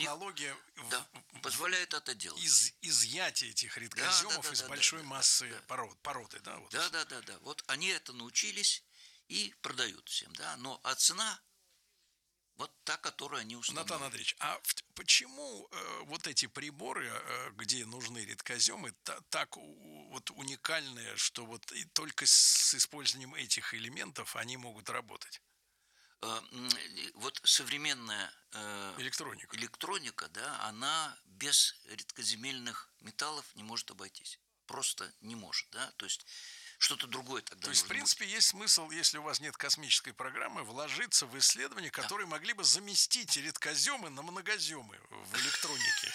технология да, позволяет это делать. изъятия этих редкоземов из большой массы породы, да? Вот Да. Вот они это научились и продают всем, да. Но цена вот та, которую они установили. Натан Андреевич, почему вот эти приборы, где нужны редкоземы, так вот уникальные, что вот и только с использованием этих элементов они могут работать? Вот современная электроника, да, она без редкоземельных металлов не может обойтись. Просто не может, да. То есть что-то другое тогда То есть, в принципе, есть смысл, если у вас нет космической программы, вложиться в исследования, которые могли бы заместить редкоземы на многоземы в электронике.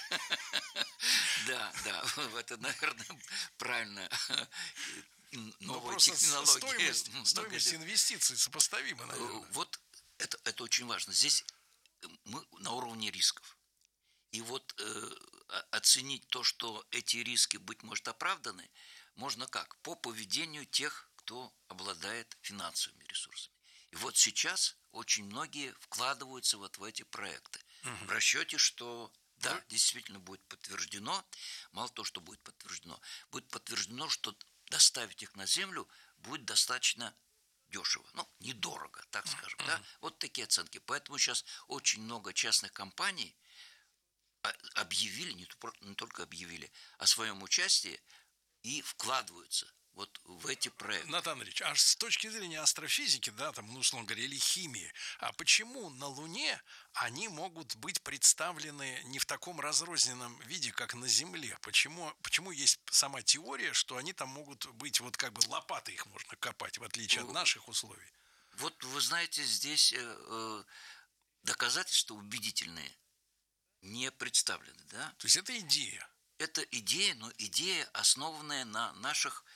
Да, это, наверное, правильно. Новая просто технология. Стоимость инвестиций сопоставима, наверное. Вот это очень важно. Здесь мы на уровне рисков. И вот оценить то, что эти риски, быть может, оправданы, можно как? По поведению тех, кто обладает финансовыми ресурсами. И вот сейчас очень многие вкладываются вот в эти проекты. В расчете, что да, действительно будет подтверждено. Мало того, что будет подтверждено, что доставить их на Землю будет достаточно дешево. Ну, недорого, так скажем. Да? Вот такие оценки. Поэтому сейчас очень много частных компаний объявили, не только объявили о своем участии и вкладываются вот в эти проекты. Натан Андреевич, а с точки зрения астрофизики, да, там, ну, условно говоря, или химии, а почему на Луне они могут быть представлены не в таком разрозненном виде, как на Земле? Почему есть сама теория, что они там могут быть, вот как бы лопатой их можно копать, в отличие от наших условий? Вот вы знаете, здесь доказательства убедительные не представлены, да? То есть это идея? Это идея, но идея, основанная на наших,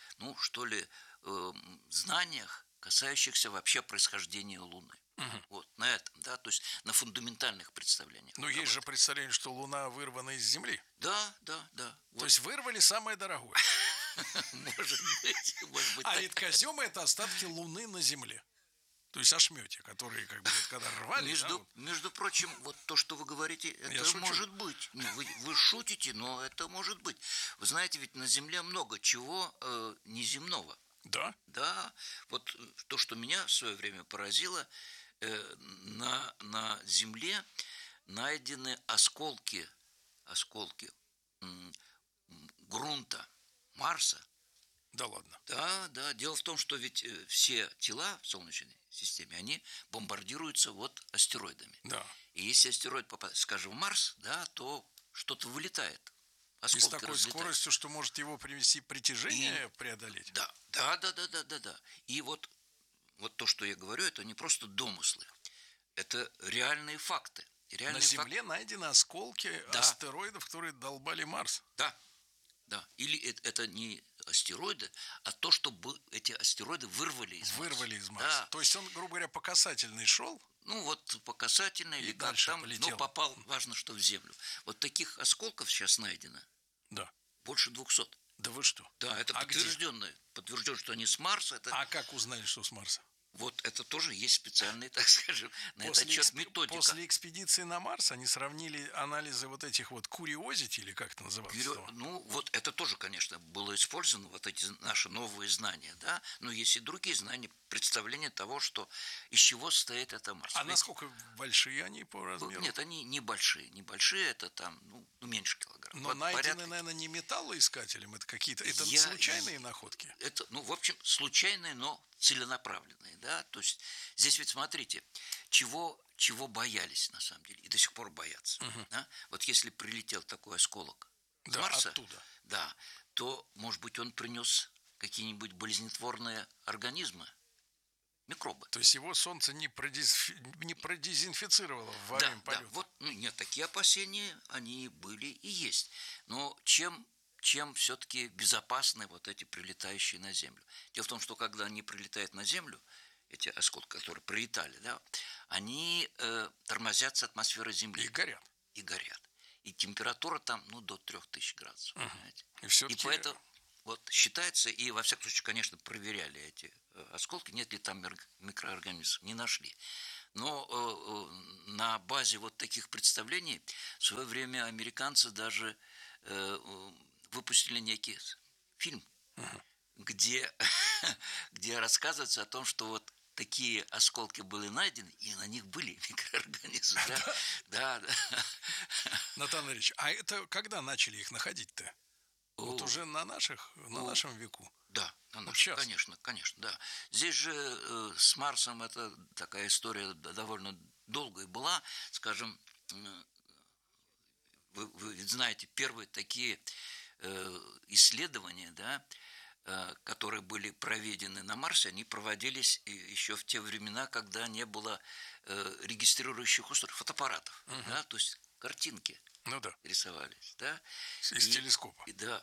знаниях, касающихся вообще происхождения Луны. Вот, на этом, да, то есть на фундаментальных представлениях. Но есть же представление, что Луна вырвана из Земли. Да. То есть вырвали самое дорогое. Может быть. А редкоземы – это остатки Луны на Земле. То есть ошметья, которые, как бы, когда рвали. Между прочим, вот то, что вы говорите, это может быть. Вы шутите, но это может быть. Вы знаете, ведь на Земле много чего неземного. Да? Да. Вот то, что меня в свое время поразило, на Земле найдены осколки грунта Марса. Да ладно. Да. Дело в том, что ведь все тела в Солнечной системе, они бомбардируются вот астероидами. Да. И если астероид попадает, скажем, в Марс, да, то что-то вылетает. И с такой скоростью, что может его привести притяжение преодолеть. Да. И вот то, что я говорю, это не просто домыслы. Это реальные факты. На Земле найдены осколки астероидов, которые долбали Марс. Да. Или это не астероиды, а то, чтобы эти астероиды вырвали из Марса. Да. То есть он, грубо говоря, по касательной шел. Ну вот по касательной, или как там, но попал, важно, что в Землю. Вот таких осколков сейчас найдено. Да. Больше 200. Да вы что? Да, это подтверждено, что они с Марса. А как узнали, что с Марса? Вот это тоже есть специальный, так скажем, на этот счет методика. После экспедиции на Марс они сравнили анализы вот этих вот Curiosity, или как это называется? Ну, вот это тоже, конечно, было использовано, вот эти наши новые знания, да, но есть и другие знания, представление того, что из чего состоит это Марс. А насколько большие они по размеру? Нет, они небольшие, это там, меньше килограмм. Но найдены, наверное, не металлоискателем, это какие-то, это случайные находки? Это, в общем, случайные, но целенаправленные, да, то есть здесь ведь смотрите, чего боялись на самом деле и до сих пор боятся, да? Вот если прилетел такой осколок с Марса, оттуда, да, то, может быть, он принес какие-нибудь болезнетворные организмы, микробы. То есть его Солнце не продезинфицировало во время полета? Да, вот, нет, такие опасения, они были и есть, но чем все-таки безопасны вот эти прилетающие на Землю. Дело в том, что когда они прилетают на Землю, эти осколки, которые прилетали, да, они тормозятся атмосферой Земли. И горят. И температура там, до 3000 градусов. И поэтому вот считается, и во всяком случае, конечно, проверяли эти осколки, нет ли там микроорганизмов, не нашли. Но на базе вот таких представлений в свое время американцы даже выпустили некий фильм, где, где рассказывается о том, что вот такие осколки были найдены, и на них были микроорганизмы. Да, да. Натан Андреевич, а это когда начали их находить-то? Вот уже на нашем веку. Да, Вот сейчас. конечно, да. Здесь же с Марсом это такая история довольно долгая была. Скажем, вы ведь знаете, первые такие исследования, да, которые были проведены на Марсе, они проводились еще в те времена, когда не было регистрирующих устройств, фотоаппаратов, да, то есть картинки рисовались, да. Из телескопа. Да.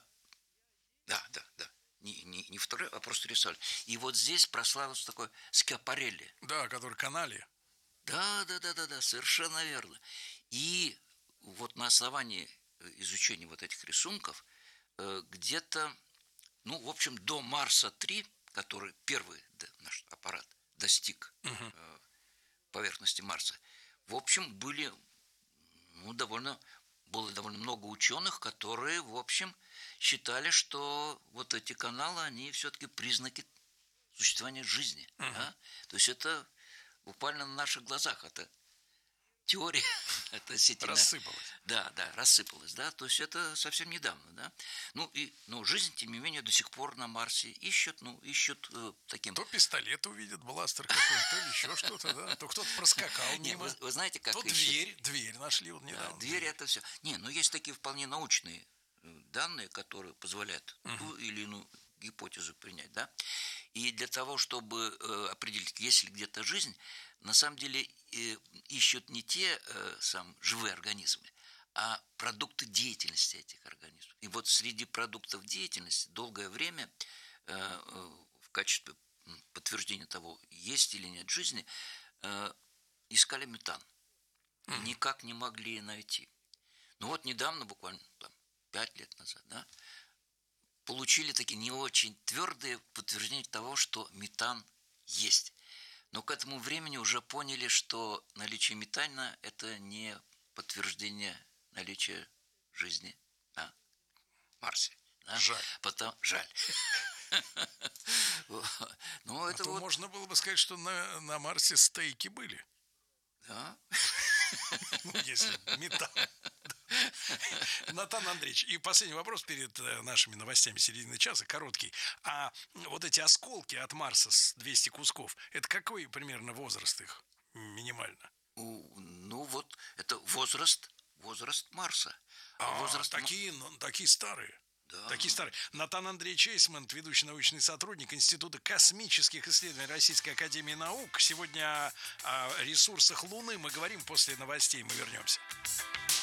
Не второй, а просто рисовали. И вот здесь прославился такой Скиапарелли. Да, который Канали. Да, совершенно верно. И вот на основании изучения вот этих рисунков где-то, ну, в общем, до Марса-3, который первый наш аппарат достиг поверхности Марса, в общем, было довольно много ученых, которые, в общем, считали, что вот эти каналы, они все-таки признаки существования жизни. Да? То есть это буквально на наших глазах. Это теория относительно... Рассыпалась. Да, рассыпалась. Да? То есть это совсем недавно. Да? Но жизнь, тем не менее, до сих пор на Марсе ищут таким... То пистолет увидят, бластер какой-то, то или еще что-то, да? То кто-то проскакал мимо. Вы знаете, как то дверь нашли вот недавно. Да, дверь это все. Но есть такие вполне научные данные, которые позволяют ту или иную гипотезу принять, да. И для того, чтобы определить, есть ли где-то жизнь, на самом деле ищут не те живые организмы, а продукты деятельности этих организмов. И вот среди продуктов деятельности долгое время в качестве подтверждения того, есть или нет жизни, искали метан. Никак не могли найти. Но вот недавно, буквально 5 лет назад, да, получили такие не очень твердые подтверждения того, что метан есть. Но к этому времени уже поняли, что наличие метана – это не подтверждение наличия жизни на Марсе. Да? Жаль. Ну, это вот... можно было бы сказать, что на Марсе стейки были. Да. Если метан. Натан Андреевич, и последний вопрос перед нашими новостями середины часа, короткий. А вот эти осколки от Марса с 200 кусков, это какой примерно возраст их минимально? Ну вот, это возраст Марса. Такие старые. Да. Такие старые. Натан Андреевич Эйсмонт, ведущий научный сотрудник Института космических исследований Российской академии наук. Сегодня о ресурсах Луны мы говорим после новостей. Мы вернемся.